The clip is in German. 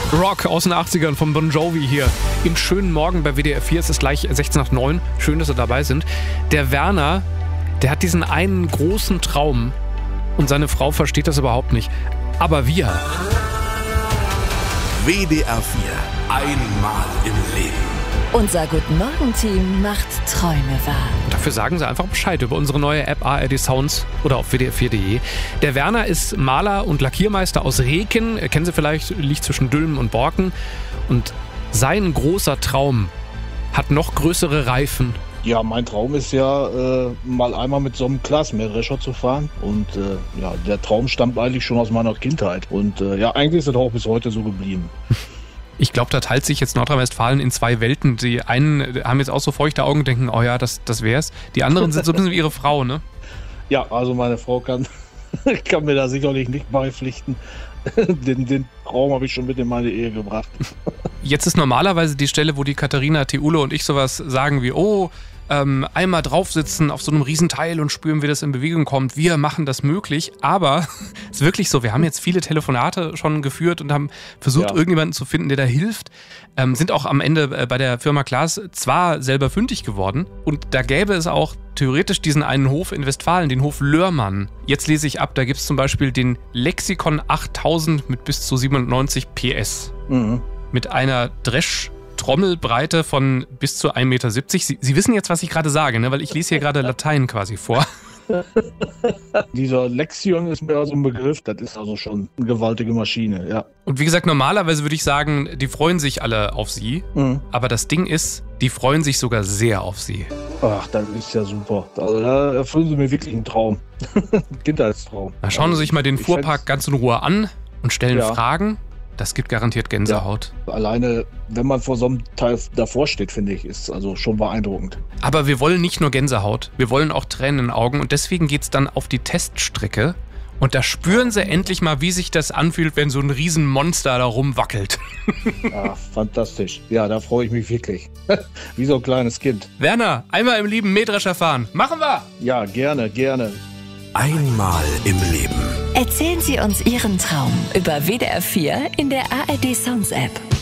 Rock aus den 80ern von Bon Jovi hier im schönen Morgen bei WDR 4. Es ist gleich 6:06. Schön, dass Sie dabei sind. Der Werner, der hat diesen einen großen Traum und seine Frau versteht das überhaupt nicht. Aber wir. WDR 4. Einmal im Leben. Unser Guten-Morgen-Team macht Träume wahr. Und dafür sagen Sie einfach Bescheid über unsere neue App ARD Sounds oder auf wdr4.de. Der Werner ist Maler und Lackiermeister aus Reken. Kennen Sie vielleicht, liegt zwischen Dülmen und Borken. Und sein großer Traum hat noch größere Reifen. Ja, mein Traum ist ja, mal einmal mit so einem Klassenmähdrescher zu fahren. Und der Traum stammt eigentlich schon aus meiner Kindheit. Und eigentlich ist es auch bis heute so geblieben. Ich glaube, da teilt sich jetzt Nordrhein-Westfalen in zwei Welten. Die einen haben jetzt auch so feuchte Augen und denken, oh ja, das wär's. Die anderen sind so ein bisschen wie ihre Frau, ne? Ja, also meine Frau kann mir da sicherlich nicht beipflichten. Den Traum habe ich schon mit in meine Ehe gebracht. Jetzt ist normalerweise die Stelle, wo die Katharina Theule und ich sowas sagen wie, einmal draufsitzen auf so einem Riesenteil und spüren, wie das in Bewegung kommt. Wir machen das möglich, aber es ist wirklich so, wir haben jetzt viele Telefonate schon geführt und haben versucht, irgendjemanden zu finden, der da hilft. Sind auch am Ende bei der Firma Klaas zwar selber fündig geworden und da gäbe es auch theoretisch diesen einen Hof in Westfalen, den Hof Lörmann. Jetzt lese ich ab, da gibt es zum Beispiel den Lexikon 8000 mit bis zu 97 PS. Mhm. Mit einer Trommelbreite von bis zu 1,70 Meter. Sie wissen jetzt, was ich gerade sage, ne? Weil ich lese hier gerade Latein quasi vor. Dieser Lexion ist mir so ein Begriff, das ist also schon eine gewaltige Maschine, ja. Und wie gesagt, normalerweise würde ich sagen, die freuen sich alle auf Sie. Mhm. Aber das Ding ist, die freuen sich sogar sehr auf Sie. Ach, das ist ja super. Also da erfüllen Sie mir wirklich einen Traum. Kindheitstraum. Na, schauen Sie sich mal den Fuhrpark ganz in Ruhe an und stellen Fragen. Das gibt garantiert Gänsehaut. Ja, alleine, wenn man vor so einem Teil davor steht, finde ich, ist also schon beeindruckend. Aber wir wollen nicht nur Gänsehaut, wir wollen auch Tränen in den Augen und deswegen geht's dann auf die Teststrecke und da spüren Sie endlich mal, wie sich das anfühlt, wenn so ein Riesenmonster da rumwackelt. Ja, fantastisch. Ja, da freue ich mich wirklich. Wie so ein kleines Kind. Werner, einmal im Leben Mähdrescher fahren. Machen wir! Ja, gerne, gerne. Einmal im Leben. Erzählen Sie uns Ihren Traum über WDR 4 in der ARD Sounds App.